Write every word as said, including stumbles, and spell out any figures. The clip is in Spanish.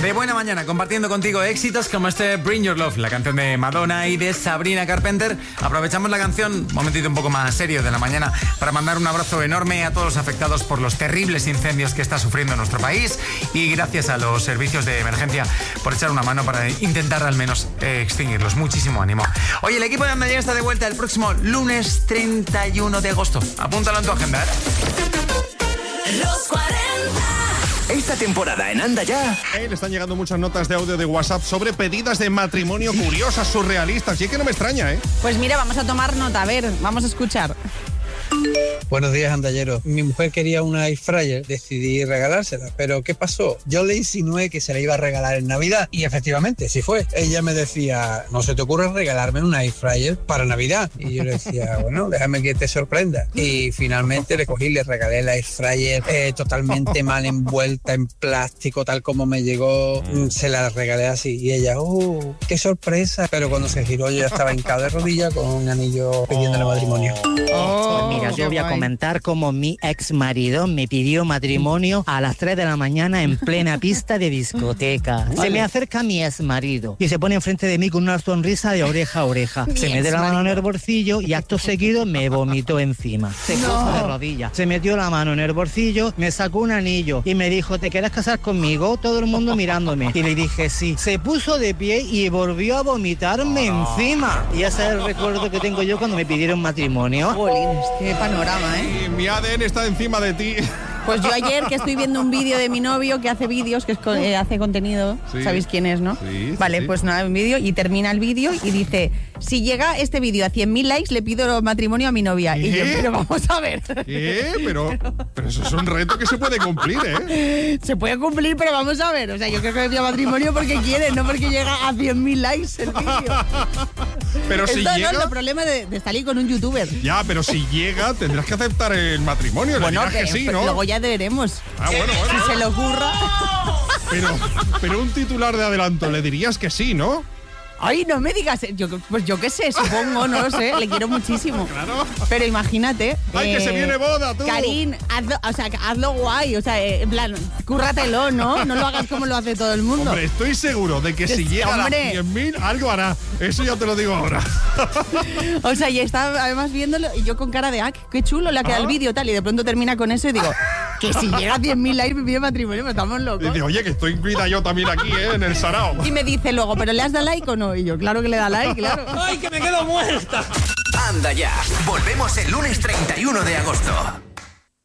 De buena mañana, compartiendo contigo éxitos como este Bring Your Love, la canción de Madonna y de Sabrina Carpenter. Aprovechamos la canción, un momentito un poco más serio de la mañana, para mandar un abrazo enorme a todos los afectados por los terribles incendios que está sufriendo nuestro país, y gracias a los servicios de emergencia por echar una mano para intentar al menos eh, extinguirlos. Muchísimo ánimo. Oye, el equipo de Anda Ya está de vuelta el próximo lunes treinta y uno de agosto. Apúntalo en tu agenda, ¿eh? Los cuarenta. Esta temporada en Anda Ya. Hey, le están llegando muchas notas de audio de WhatsApp sobre pedidas de matrimonio curiosas, surrealistas. Y es que no me extraña, ¿eh? Pues mira, vamos a tomar nota. A ver, vamos a escuchar. Buenos días, andalleros. Mi mujer quería una air fryer, decidí regalársela, pero ¿qué pasó? Yo le insinué que se la iba a regalar en Navidad y efectivamente, sí fue. Ella me decía, ¿no se te ocurre regalarme una air fryer para Navidad? Y yo le decía, bueno, déjame que te sorprenda. Y finalmente le cogí y le regalé la air fryer eh, totalmente mal envuelta en plástico, tal como me llegó. Se la regalé así y ella, ¡oh, qué sorpresa! Pero cuando se giró yo ya estaba hincado de rodillas con un anillo pidiéndole matrimonio. Oh, Mira, yo voy a guay. comentar cómo mi ex marido me pidió matrimonio a las tres de la mañana en plena pista de discoteca. Se me acerca mi ex marido y se pone enfrente de mí con una sonrisa de oreja a oreja. Mi Se mete la mano en exmarido. el bolsillo y acto seguido me vomitó encima. Se puso de rodillas. Se metió la mano en el bolsillo, me sacó un anillo y me dijo, ¿te quieres casar conmigo? Todo el mundo mirándome. Y le dije sí. Se puso de pie y volvió a vomitarme encima. Y ese es el recuerdo que tengo yo cuando me pidieron matrimonio. Jolines, qué panorama, ¿eh? Y mi A D N está encima de ti. Pues yo ayer que estoy viendo un vídeo de mi novio que hace vídeos, que es co- eh, hace contenido, Sí. ¿sabéis quién es, no? Sí, sí, vale, sí. pues nada, un vídeo y termina el vídeo y dice, si llega este vídeo a cien mil likes le pido matrimonio a mi novia. Y yo, ¿Qué? pero vamos a ver. ¿Qué? Pero, pero eso es un reto que se puede cumplir, ¿eh? Se puede cumplir, pero vamos a ver. O sea, yo creo que le pido matrimonio porque quiere, no porque llega a cien mil likes el vídeo. Pero si Esto no llega... es el problema de, de salir con un youtuber. Ya, pero si llega, tendrás que aceptar el matrimonio. Le Bueno, dirás que pero- sí, pero ¿no? luego ya veremos. Ah, bueno, Si bueno. se le ocurra. Pero, pero un titular de adelanto, le dirías que sí, ¿no? Ay, no me digas. Yo, pues yo qué sé, supongo, no lo sé. Le quiero muchísimo. Claro. Pero imagínate. ¡Ay, que se viene boda, tú! Karin, hazlo, o sea, hazlo guay. O sea, eh, en plan, cúrratelo, ¿no? No lo hagas como lo hace todo el mundo. Hombre, estoy seguro de que Que si sí, llega a las hombre. cien mil, algo hará. Eso ya te lo digo ahora. O sea, y estaba además viéndolo y yo con cara de, ah, qué chulo le ha quedado Ah. el vídeo tal. Y de pronto termina con eso y digo, que si llega a cien mil likes me pide matrimonio, pues estamos Y locos. dice, oye, que estoy incluida yo también aquí, ¿eh? En el sarao. Y me dice luego, ¿pero le has dado like o no? Y yo, claro que le da like, claro. Anda Ya. Volvemos el lunes treinta y uno de agosto.